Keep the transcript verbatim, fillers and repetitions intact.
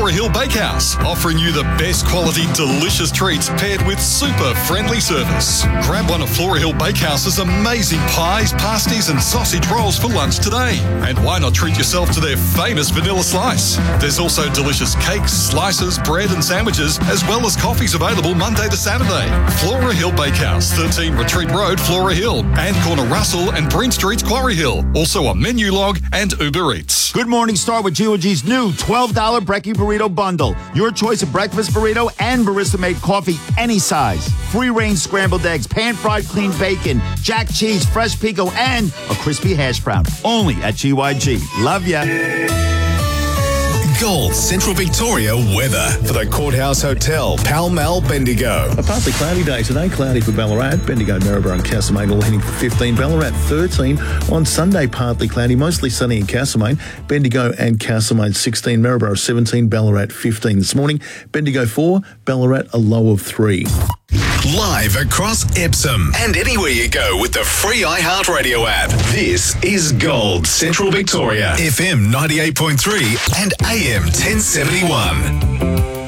Flora Hill Bakehouse, offering you the best quality, delicious treats paired with super friendly service. Grab one of Flora Hill Bakehouse's amazing pies, pasties and sausage rolls for lunch today. And why not treat yourself to their famous vanilla slice? There's also delicious cakes, slices, bread and sandwiches, as well as coffees available Monday to Saturday. Flora Hill Bakehouse, thirteen Retreat Road, Flora Hill, and corner Russell and Breen Streets, Quarry Hill. Also on Menu Log and Uber Eats. Good morning, start with G O G's new twelve dollars Brekkie Burrito Bundle. Your choice of breakfast burrito and barista-made coffee, any size. Free-range scrambled eggs, pan-fried clean bacon, jack cheese, fresh pico, and a crispy hash brown. Only at G Y G. Love ya. Gold Central Victoria weather for the Courthouse Hotel, Pall Mall, Bendigo. A partly cloudy day today, cloudy for Ballarat, Bendigo, Maryborough and Castlemaine all heading for fifteen, Ballarat thirteen. On Sunday, partly cloudy, mostly sunny in Castlemaine, Bendigo and Castlemaine sixteen, Maryborough seventeen, Ballarat fifteen. This morning, Bendigo four, Ballarat a low of three. Live across Epsom and anywhere you go with the free iHeartRadio app. This is Gold Central Victoria, F M ninety-eight point three and A M ten seventy-one.